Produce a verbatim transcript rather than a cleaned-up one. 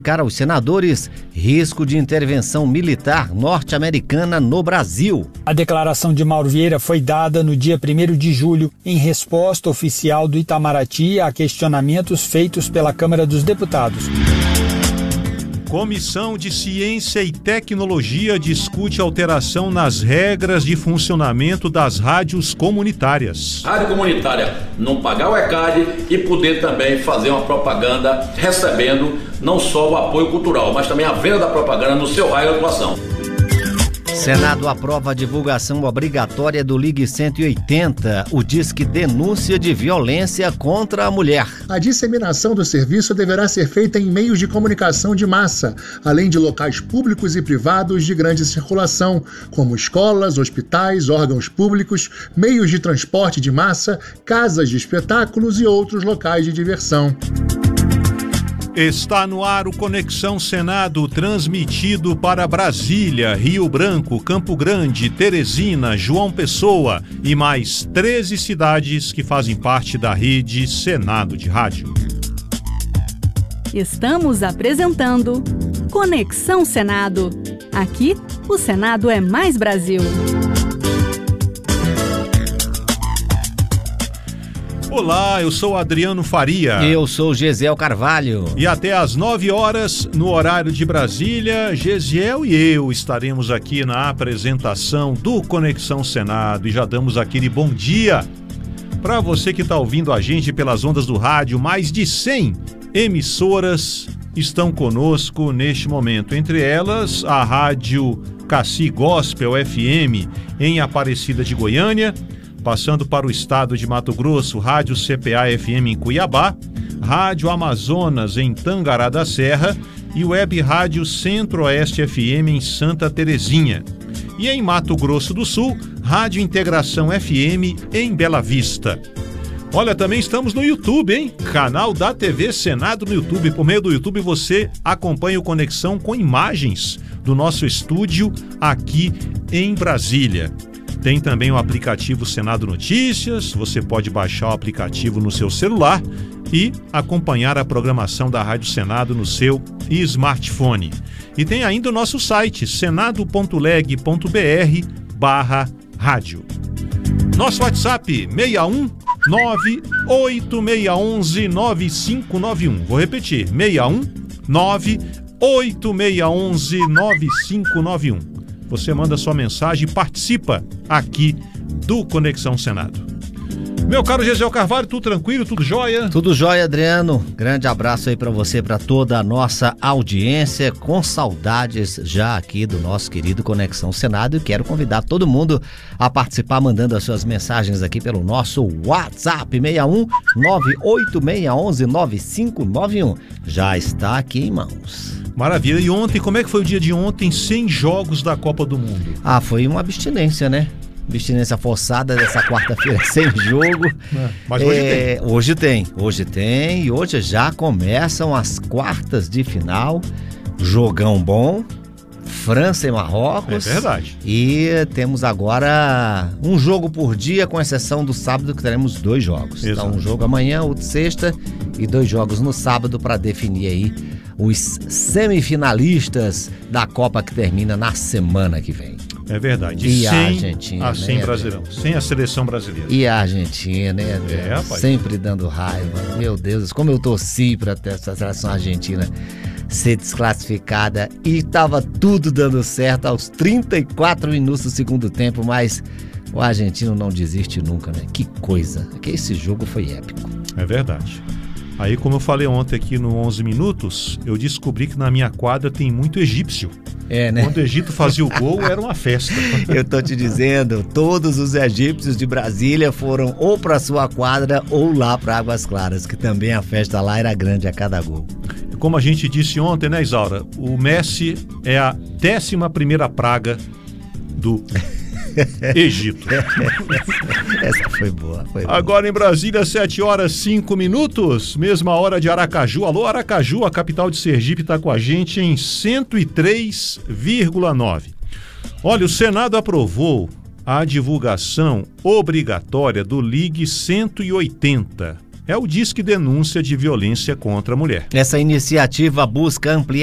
Cara, os senadores, risco de intervenção militar norte-americana no Brasil. A declaração de Mauro Vieira foi dada no dia primeiro de julho, em resposta oficial do Itamaraty a questionamentos feitos pela Câmara dos Deputados. Comissão de Ciência e Tecnologia discute alteração nas regras de funcionamento das rádios comunitárias. Rádio comunitária não pagar o E C A D e poder também fazer uma propaganda recebendo não só o apoio cultural, mas também a venda da propaganda no seu raio de atuação. Senado aprova a divulgação obrigatória do Ligue cento e oitenta, o Disque Denúncia de Violência contra a Mulher. A disseminação do serviço deverá ser feita em meios de comunicação de massa, além de locais públicos e privados de grande circulação, como escolas, hospitais, órgãos públicos, meios de transporte de massa, casas de espetáculos e outros locais de diversão. Está no ar o Conexão Senado, transmitido para Brasília, Rio Branco, Campo Grande, Teresina, João Pessoa e mais treze cidades que fazem parte da rede Senado de Rádio. Estamos apresentando Conexão Senado. Aqui, o Senado é mais Brasil. Olá, eu sou Adriano Faria. Eu sou Gesiel Carvalho. E até às nove horas, no horário de Brasília, Gesiel e eu estaremos aqui na apresentação do Conexão Senado. E já damos aquele bom dia para você que está ouvindo a gente pelas ondas do rádio. Mais de cem emissoras estão conosco neste momento. Entre elas, a Rádio Cassi Gospel F M em Aparecida de Goiânia, passando para o estado de Mato Grosso, Rádio C P A F M em Cuiabá, Rádio Amazonas em Tangará da Serra e Web Rádio Centro-Oeste F M em Santa Terezinha. E em Mato Grosso do Sul, Rádio Integração F M em Bela Vista. Olha, também estamos no YouTube, hein? Canal da T V Senado no YouTube. Por meio do YouTube você acompanha o Conexão com imagens do nosso estúdio aqui em Brasília. Tem também o aplicativo Senado Notícias, você pode baixar o aplicativo no seu celular e acompanhar a programação da Rádio Senado no seu smartphone. E tem ainda o nosso site, senado ponto leg ponto br barra rádio. Nosso WhatsApp, seis um nove oito seis um um nove cinco nove um. Vou repetir, seis um nove oito seis um um nove cinco nove um. Você manda sua mensagem e participa aqui do Conexão Senado. Meu caro Gesiel Carvalho, tudo tranquilo, tudo jóia? Tudo jóia, Adriano. Grande abraço aí pra você, pra toda a nossa audiência, com saudades já aqui do nosso querido Conexão Senado. E quero convidar todo mundo a participar, mandando as suas mensagens aqui pelo nosso WhatsApp, seis um nove oito seis um um nove cinco nove um. Já está aqui em mãos. Maravilha. E ontem, como é que foi o dia de ontem sem jogos da Copa do Mundo? Ah, foi uma abstinência, né? Abstinência forçada dessa quarta-feira sem jogo. É, mas hoje é, tem. Hoje tem, hoje tem. E hoje já começam as quartas de final. Jogão bom. França e Marrocos. É verdade. E temos agora um jogo por dia, com exceção do sábado, que teremos dois jogos. Exato. Então, um jogo amanhã, outro sexta, e dois jogos no sábado para definir aí os semifinalistas da Copa, que termina na semana que vem. É verdade. E sem a Argentina, a, sem né, Brasileirão, sem a seleção brasileira. E a Argentina, né? É, rapaz. Sempre dando raiva. Meu Deus, como eu torci para ter essa seleção argentina ser desclassificada, e estava tudo dando certo aos trinta e quatro minutos do segundo tempo, mas o argentino não desiste nunca, né? Que coisa, que esse jogo foi épico. É verdade. Aí, como eu falei ontem aqui no onze minutos, eu descobri que na minha quadra tem muito egípcio. É, né? Quando o Egito fazia o gol, era uma festa. Eu tô te dizendo, todos os egípcios de Brasília foram ou para sua quadra ou lá para Águas Claras, que também a festa lá era grande a cada gol. Como a gente disse ontem, né, Isaura? O Messi é a décima primeira praga do Egito. Essa foi boa, foi boa. Agora em Brasília, sete horas e cinco minutos, mesma hora de Aracaju. Alô, Aracaju, a capital de Sergipe, está com a gente em cento e três vírgula nove. Olha, o Senado aprovou a divulgação obrigatória do Ligue cento e oitenta. É o Disque Denúncia de Violência contra a Mulher. Essa iniciativa busca ampliar